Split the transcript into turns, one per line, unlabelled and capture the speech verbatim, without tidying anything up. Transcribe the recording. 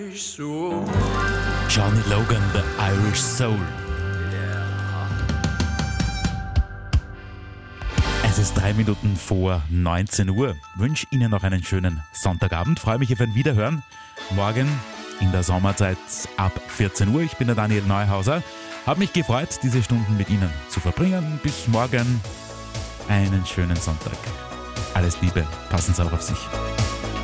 Johnny Logan, The Irish Soul. Es ist drei Minuten vor neunzehn Uhr. Wünsche Ihnen noch einen schönen Sonntagabend. Freue mich auf ein Wiederhören. Morgen in der Sommerzeit ab vierzehn Uhr. Ich bin der Daniel Neuhauser. Habe mich gefreut, diese Stunden mit Ihnen zu verbringen. Bis morgen. Einen schönen Sonntag. Alles Liebe. Passen Sie auch auf sich.